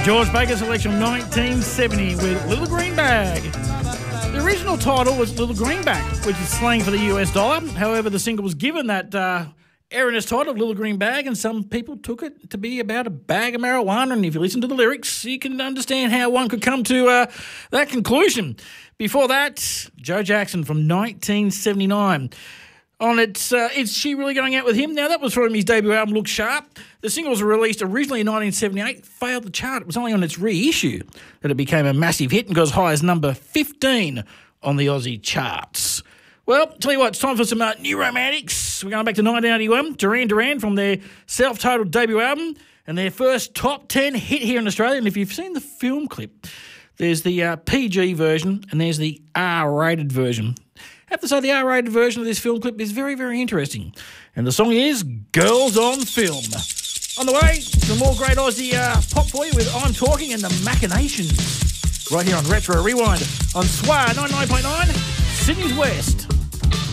George Baker selection of 1970 with Little Green Bag. The original title was Little Greenback, which is slang for the US dollar. However, the single was given that erroneous title of Little Green Bag, and some people took it to be about a bag of marijuana. And if you listen to the lyrics, you can understand how one could come to that conclusion. Before that, Joe Jackson from 1979. On It's She Really Going Out With Him? Now, that was from his debut album, Look Sharp. The single was released originally in 1978, failed the chart. It was only on its reissue that it became a massive hit and got as high as number 15 on the Aussie charts. Well, tell you what, it's time for some New Romantics. We're going back to 1981. Duran Duran from their self-titled debut album and their first top 10 hit here in Australia. And if you've seen the film clip, there's the PG version and there's the R-rated version. I have to say the R-rated version of this film clip is very, very interesting. And the song is Girls on Film. On the way, some more great Aussie pop for you with I'm Talking and the Machinations. Right here on Retro Rewind on SWAR 99.9, Sydney's West.